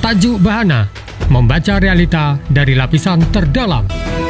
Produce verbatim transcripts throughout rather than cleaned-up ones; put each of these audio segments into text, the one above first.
Tajuk Bahana, membaca realita dari lapisan terdalam.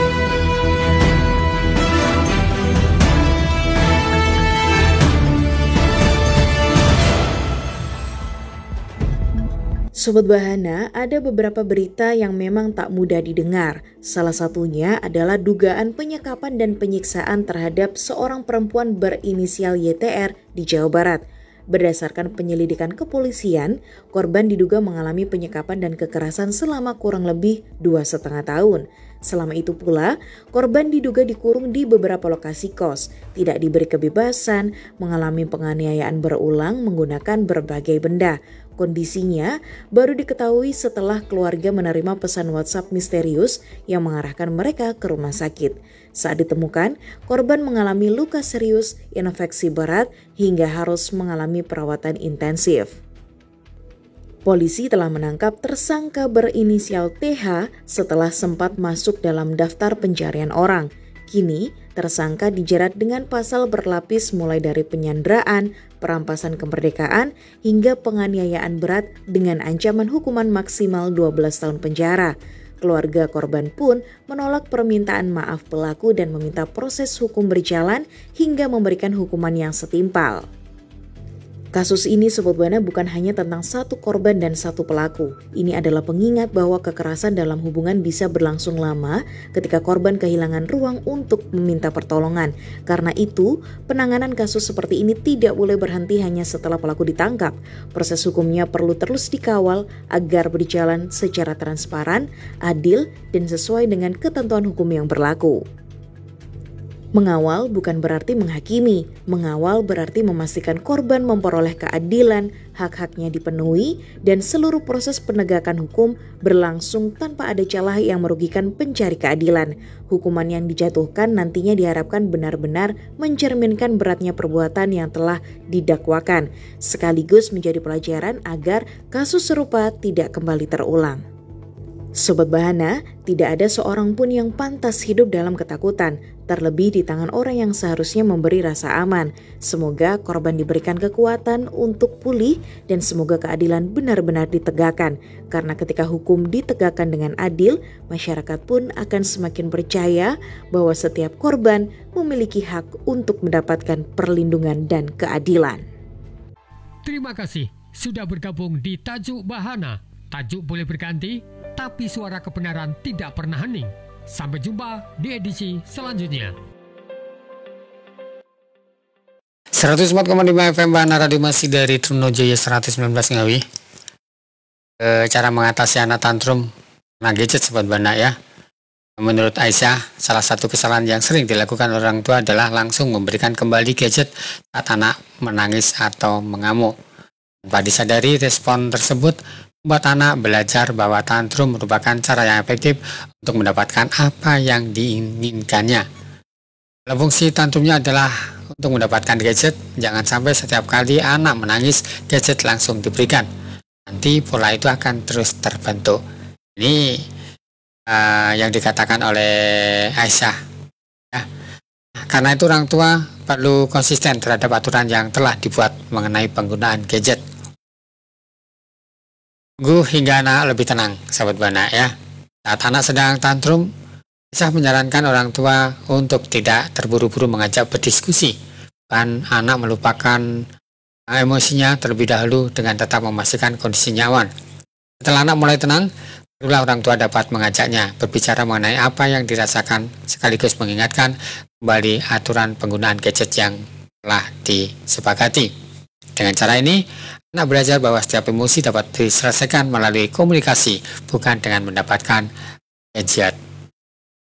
Sobat Bahana, ada beberapa berita yang memang tak mudah didengar. Salah satunya adalah dugaan penyekapan dan penyiksaan terhadap seorang perempuan berinisial Y T R di Jawa Barat. Berdasarkan penyelidikan kepolisian, korban diduga mengalami penyekapan dan kekerasan selama kurang lebih dua setengah tahun. Selama itu pula, korban diduga dikurung di beberapa lokasi kos, tidak diberi kebebasan, mengalami penganiayaan berulang menggunakan berbagai benda. Kondisinya baru diketahui setelah keluarga menerima pesan WhatsApp misterius yang mengarahkan mereka ke rumah sakit. Saat ditemukan, korban mengalami luka serius, infeksi berat, hingga harus mengalami perawatan intensif. Polisi telah menangkap tersangka berinisial T H setelah sempat masuk dalam daftar pencarian orang. Kini, tersangka dijerat dengan pasal berlapis mulai dari penyanderaan, perampasan kemerdekaan, hingga penganiayaan berat dengan ancaman hukuman maksimal dua belas tahun penjara. Keluarga korban pun menolak permintaan maaf pelaku dan meminta proses hukum berjalan hingga memberikan hukuman yang setimpal. Kasus ini Sobat Bahana bukan hanya tentang satu korban dan satu pelaku. Ini adalah pengingat bahwa kekerasan dalam hubungan bisa berlangsung lama ketika korban kehilangan ruang untuk meminta pertolongan. Karena itu, penanganan kasus seperti ini tidak boleh berhenti hanya setelah pelaku ditangkap. Proses hukumnya perlu terus dikawal agar berjalan secara transparan, adil, dan sesuai dengan ketentuan hukum yang berlaku. Mengawal bukan berarti menghakimi. Mengawal berarti memastikan korban memperoleh keadilan, hak-haknya dipenuhi, dan seluruh proses penegakan hukum berlangsung tanpa ada celah yang merugikan pencari keadilan. Hukuman yang dijatuhkan nantinya diharapkan benar-benar mencerminkan beratnya perbuatan yang telah didakwakan, sekaligus menjadi pelajaran agar kasus serupa tidak kembali terulang. Sobat Bahana, tidak ada seorang pun yang pantas hidup dalam ketakutan, terlebih di tangan orang yang seharusnya memberi rasa aman. Semoga korban diberikan kekuatan untuk pulih dan semoga keadilan benar-benar ditegakkan. Karena ketika hukum ditegakkan dengan adil, masyarakat pun akan semakin percaya bahwa setiap korban memiliki hak untuk mendapatkan perlindungan dan keadilan. Terima kasih sudah bergabung di Tajuk Bahana. Tajuk boleh berganti, tapi suara kebenaran tidak pernah hening. Sampai jumpa di edisi selanjutnya. seratus empat koma lima F M Bahana Radio masih dari Trunojaya seratus sembilan belas Ngawi. E, cara mengatasi anak tantrum karena gadget Sobat Bahana ya. Menurut Aisyah, salah satu kesalahan yang sering dilakukan orang tua adalah langsung memberikan kembali gadget saat anak menangis atau mengamuk. Tanpa disadari, respon tersebut membuat anak belajar bahwa tantrum merupakan cara yang efektif untuk mendapatkan apa yang diinginkannya. Kalau fungsi tantrumnya adalah untuk mendapatkan gadget, jangan sampai setiap kali anak menangis, gadget langsung diberikan. Nanti pola itu akan terus terbentuk. Ini uh, yang dikatakan oleh Aisyah. Ya. Karena itu orang tua perlu konsisten terhadap aturan yang telah dibuat mengenai penggunaan gadget. Tunggu hingga anak lebih tenang, Sahabat Bahana ya. Saat anak sedang tantrum, Aisyah menyarankan orang tua untuk tidak terburu-buru mengajak berdiskusi. Kan anak melupakan emosinya terlebih dahulu dengan tetap memastikan kondisi nyaman. Setelah anak mulai tenang, barulah orang tua dapat mengajaknya berbicara mengenai apa yang dirasakan sekaligus mengingatkan kembali aturan penggunaan gadget yang telah disepakati. Dengan cara ini, anak belajar bahwa setiap emosi dapat diselesaikan melalui komunikasi, bukan dengan mendapatkan gadget.